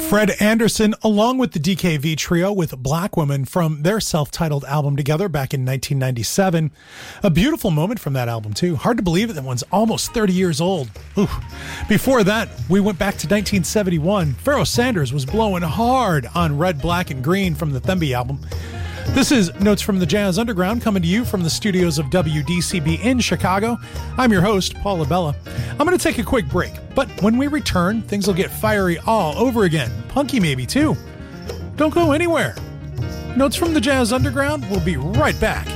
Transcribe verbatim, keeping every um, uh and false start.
Fred Anderson, along with the D K V trio with Black Woman from their self-titled album together back in nineteen ninety-seven. A beautiful moment from that album, too. Hard to believe it, that one's almost thirty years old. Ooh. Before that, we went back to nineteen seventy-one. Pharoah Sanders was blowing hard on Red, Black, and Green from the Themby album. This is Notes from the Jazz Underground, coming to you from the studios of W D C B in Chicago. I'm your host, Paul Labella. I'm going to take a quick break, but when we return, things will get fiery all over again. Punky maybe, too. Don't go anywhere. Notes from the Jazz Underground, we'll be right back.